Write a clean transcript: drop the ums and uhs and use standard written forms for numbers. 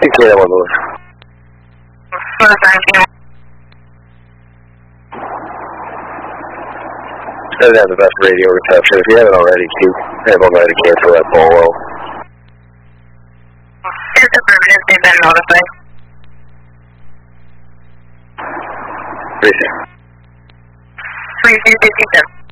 say that one more. Doesn't have the best radio reception. If you haven't already, have them ready to cancel that Bolo. It's affirmative. They've been notified. Appreciate it. 3257.